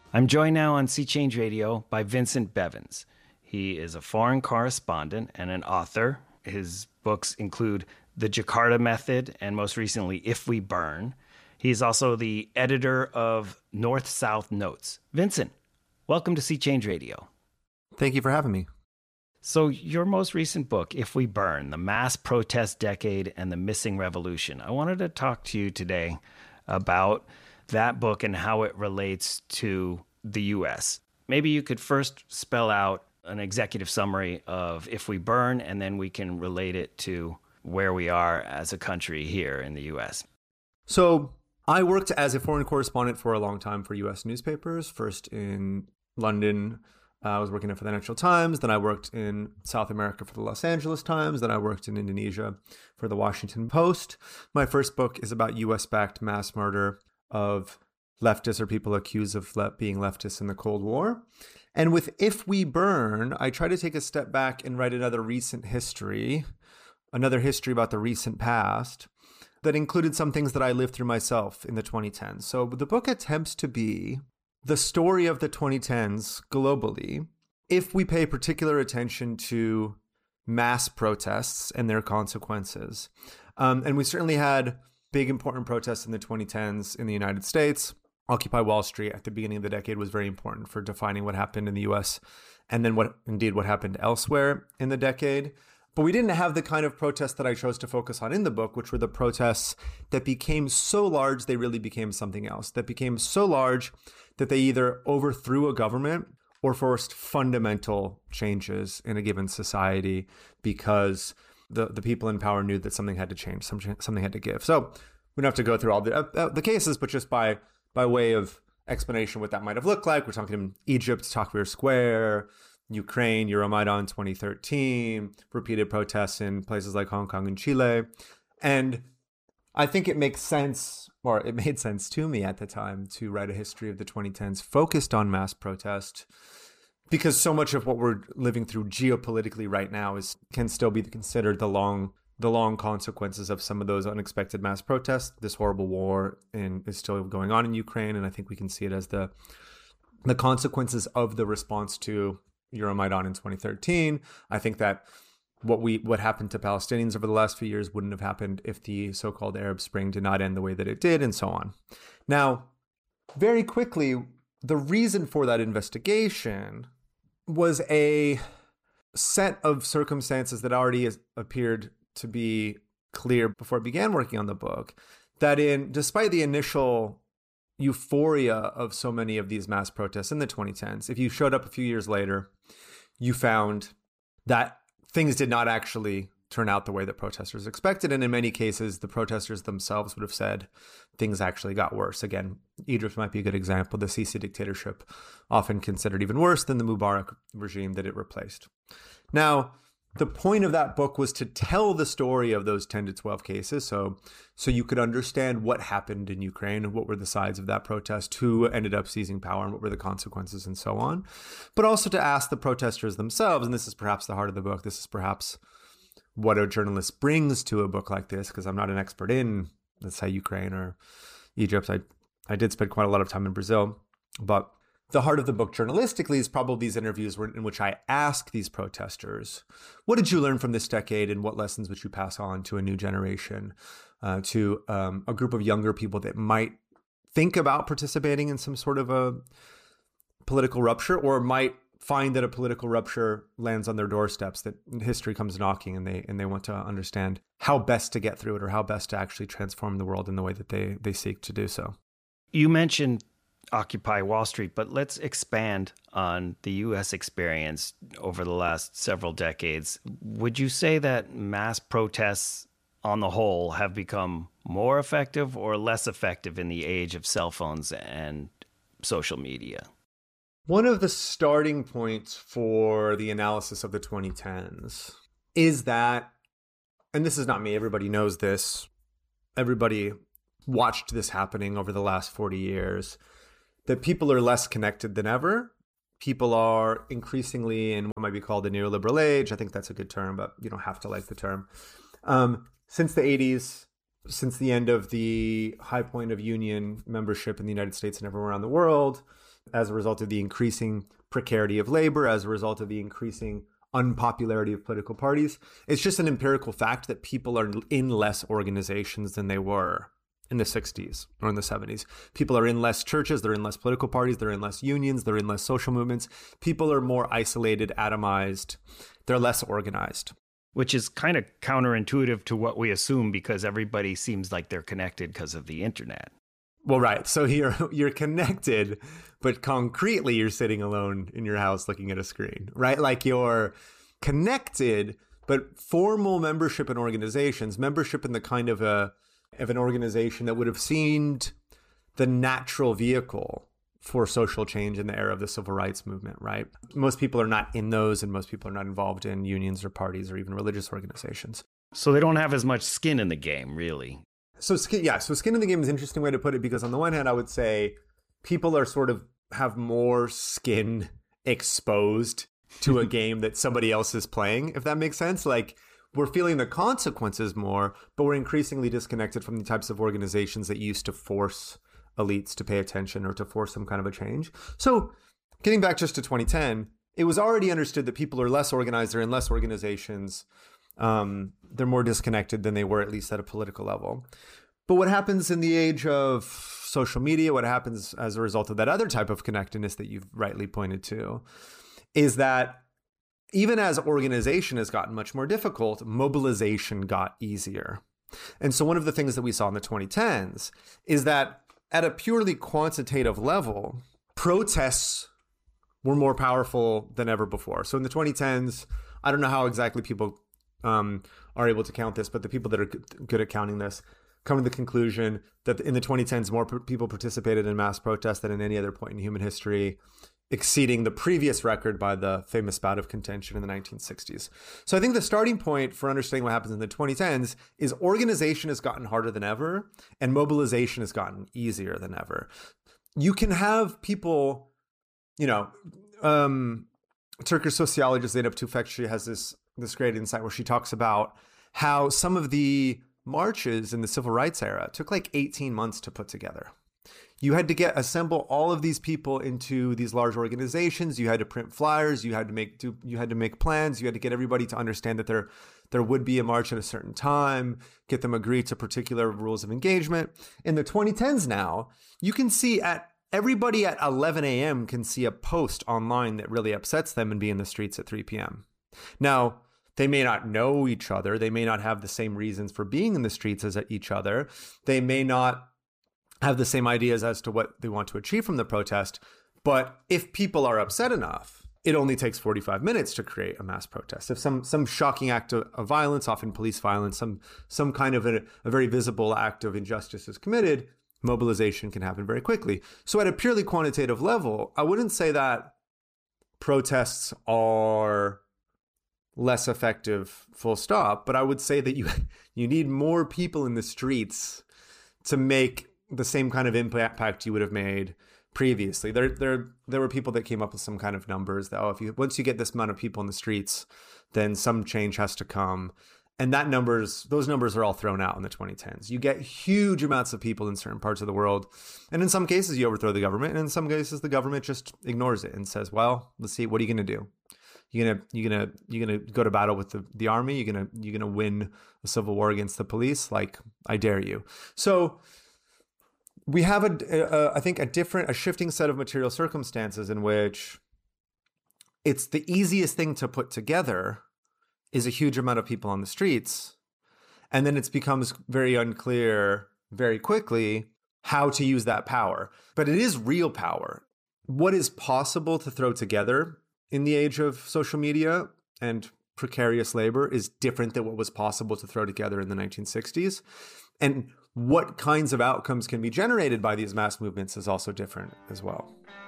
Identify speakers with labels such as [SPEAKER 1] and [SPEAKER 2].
[SPEAKER 1] I'm joined now on Sea Change Radio by Vincent Bevins. He is a foreign correspondent and an author. His books include The Jakarta Method and most recently, If We Burn. He's also the editor of North-South Notes. Vincent, welcome to Sea Change Radio.
[SPEAKER 2] Thank you for having me.
[SPEAKER 1] So your most recent book, If We Burn, The Mass Protest Decade and the Missing Revolution. I wanted to talk to you today about that book and how it relates to the U.S. Maybe you could first spell out an executive summary of If We Burn, and then we can relate it to where we are as a country here in the U.S.
[SPEAKER 2] So I worked as a foreign correspondent for a long time for U.S. newspapers, first in London. I was working for the Financial Times. Then I worked in South America for the Los Angeles Times. Then I worked in Indonesia for the Washington Post. My first book is about U.S.-backed mass murder of leftists or people accused of being leftists in the Cold War. And with If We Burn, I try to take a step back and write another history about the recent past that included some things that I lived through myself in the 2010s. So the book attempts to be the story of the 2010s globally, if we pay particular attention to mass protests and their consequences. And we certainly had big, important protests in the 2010s in the United States. Occupy Wall Street at the beginning of the decade was very important for defining what happened in the US and then what happened elsewhere in the decade. But we didn't have the kind of protests that I chose to focus on in the book, which were the protests that became so large they really became something else, that became so large that they either overthrew a government or forced fundamental changes in a given society because the people in power knew that something had to change, something had to give. So we don't have to go through all the cases, but just by way of explanation what that might have looked like, we're talking Egypt, Tahrir Square, Ukraine, Euromaidan 2013, repeated protests in places like Hong Kong and Chile. And I think it makes sense, or it made sense to me at the time, to write a history of the 2010s focused on mass protest, because so much of what we're living through geopolitically right now can still be considered the long consequences of some of those unexpected mass protests. This horrible war is still going on in Ukraine, and I think we can see it as the consequences of the response to Euromaidan in 2013. I think that what happened to Palestinians over the last few years wouldn't have happened if the so-called Arab Spring did not end the way that it did, and so on. Now, very quickly, the reason for that investigation was a set of circumstances that already appeared to be clear before I began working on the book, that despite the initial euphoria of so many of these mass protests in the 2010s, if you showed up a few years later, you found that things did not actually turn out the way that protesters expected. And in many cases, the protesters themselves would have said things actually got worse. Again, Egypt might be a good example. The Sisi dictatorship, often considered even worse than the Mubarak regime that it replaced. Now, the point of that book was to tell the story of those 10 to 12 cases. So you could understand what happened in Ukraine and what were the sides of that protest, who ended up seizing power and what were the consequences and so on. But also to ask the protesters themselves, and this is perhaps the heart of the book, this is perhaps what a journalist brings to a book like this, because I'm not an expert in, let's say, Ukraine or Egypt. I did spend quite a lot of time in Brazil, but the heart of the book journalistically is probably these interviews in which I ask these protesters, what did you learn from this decade and what lessons would you pass on to a new generation, to a group of younger people that might think about participating in some sort of a political rupture, or might find that a political rupture lands on their doorsteps, that history comes knocking and they want to understand how best to get through it, or how best to actually transform the world in the way that they seek to do so.
[SPEAKER 1] You mentioned Occupy Wall Street, but let's expand on the U.S. experience over the last several decades. Would you say that mass protests on the whole have become more effective or less effective in the age of cell phones and social media?
[SPEAKER 2] One of the starting points for the analysis of the 2010s is that, and this is not me, everybody knows this, everybody watched this happening over the last 40 years, that people are less connected than ever. People are increasingly in what might be called the neoliberal age. I think that's a good term, but you don't have to like the term. Since the 80s, since the end of the high point of union membership in the United States and everywhere around the world, as a result of the increasing precarity of labor, as a result of the increasing unpopularity of political parties. It's just an empirical fact that people are in less organizations than they were in the 60s or in the 70s. People are in less churches, they're in less political parties, they're in less unions, they're in less social movements. People are more isolated, atomized, they're less organized.
[SPEAKER 1] Which is kind of counterintuitive to what we assume because everybody seems like they're connected because of the internet.
[SPEAKER 2] Well, right. So you're connected, but concretely you're sitting alone in your house looking at a screen, right? Like you're connected, but formal membership in organizations, membership in the kind of an organization that would have seemed the natural vehicle for social change in the era of the civil rights movement, right? Most people are not in those, and most people are not involved in unions or parties or even religious organizations.
[SPEAKER 1] So they don't have as much skin in the game, really.
[SPEAKER 2] So skin in the game is an interesting way to put it, because on the one hand, I would say people are sort of have more skin exposed to a game that somebody else is playing, if that makes sense. Like, we're feeling the consequences more, but we're increasingly disconnected from the types of organizations that used to force elites to pay attention or to force some kind of a change. So getting back just to 2010, it was already understood that people are less organized, they're in less organizations, they're more disconnected than they were, at least at a political level. But what happens in the age of social media, what happens as a result of that other type of connectedness that you've rightly pointed to, is that even as organization has gotten much more difficult, mobilization got easier. And so one of the things that we saw in the 2010s is that at a purely quantitative level, protests were more powerful than ever before. So in the 2010s, I don't know how exactly people are able to count this, but the people that are good at counting this come to the conclusion that in the 2010s, more people participated in mass protests than in any other point in human history, exceeding the previous record by the famous bout of contention in the 1960s. So I think the starting point for understanding what happens in the 2010s is organization has gotten harder than ever, and mobilization has gotten easier than ever. You can have people, Turkish sociologist Zeynep Tufekci has this great insight where she talks about how some of the marches in the civil rights era took like 18 months to put together. You had to assemble all of these people into these large organizations. You had to print flyers. You had to make plans. You had to get everybody to understand that there would be a march at a certain time, get them agreed to particular rules of engagement. In the 2010s now, you can see everybody at 11 a.m. can see a post online that really upsets them and be in the streets at 3 p.m. Now, they may not know each other. They may not have the same reasons for being in the streets as each other. They may not have the same ideas as to what they want to achieve from the protest. But if people are upset enough, it only takes 45 minutes to create a mass protest. If some shocking act of violence, often police violence, some kind of a very visible act of injustice is committed, mobilization can happen very quickly. So at a purely quantitative level, I wouldn't say that protests are less effective, full stop, but I would say that you need more people in the streets to make the same kind of impact you would have made previously. There were people that came up with some kind of numbers that, once you get this amount of people in the streets, then some change has to come. And those numbers are all thrown out in the 2010s. You get huge amounts of people in certain parts of the world. And in some cases, you overthrow the government. And in some cases, the government just ignores it and says, well, let's see, what are you going to do? You're gonna go to battle with the army? You're gonna win a civil war against the police? Like, I dare you. So we have I think a shifting set of material circumstances in which it's the easiest thing to put together is a huge amount of people on the streets. And then it becomes very unclear very quickly how to use that power. But it is real power. What is possible to throw together in the age of social media and precarious labor is different than what was possible to throw together in the 1960s. And what kinds of outcomes can be generated by these mass movements is also different as well.